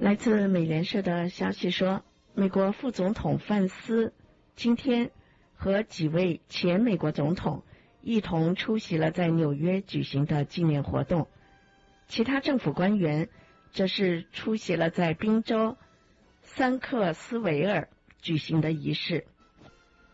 来自美联社的消息说，美国副总统范斯今天和几位前美国总统一同出席了在纽约举行的纪念活动，其他政府官员则是出席了在宾州桑克斯维尔举行的仪式。